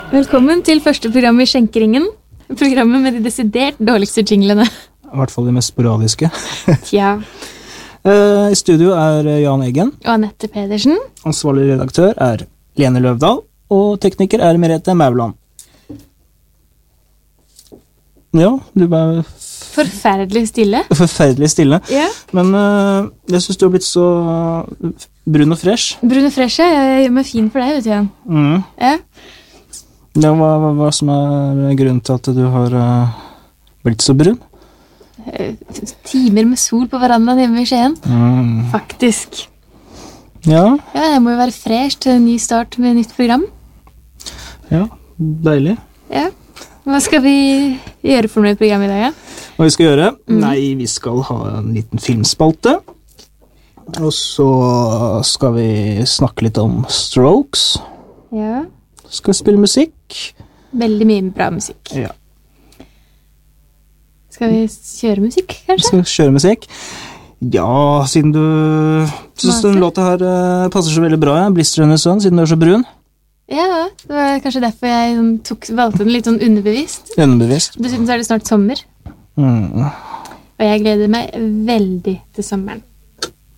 Velkommen til første program i Skjenkeringen. Programmet med de desidert dårligste jinglene. I hvert fall de mest sporadiske. Tja. I studio er Jan Eggen. Og Annette Pedersen. Ansvarlig redaktør er Lene Løvdahl. Og tekniker er Merete Mauland. Ja, du ble Forferdelig stille. forferdelig stille. Ja. Men jeg synes du har blitt så brun og fresh. Brun og fresh, jeg gjør meg fin for deg, vet du, Jan. Ja. Ja, hva som er grunnen til at du har blitt så brun? Timer med sol på verandaen hjemme i Skien. Faktisk. Ja, Ja, jeg må jo være fresh til en ny start med nytt program. ja, deilig. Ja. Hva skal vi gjøre for noe i programmet i dag, ja? Hva vi skal gjøre? Nei, vi skal ha en liten filmspalte. Og så skal vi snakke litt om Strokes. Ja. Skal spille musikk. Veldig mye bra musikk. Ja. Skal vi kjøre musikk, kanskje? Skal vi kjøre musikk? Ja, siden du synes den låta her passer så veldig bra, ja. Blister under sønn, siden du er så brun. Ja, det var kanskje derfor jeg valgte den litt sånn underbevisst. Underbevisst. Dessuten så er det snart sommer, og jeg gleder meg veldig til sommeren.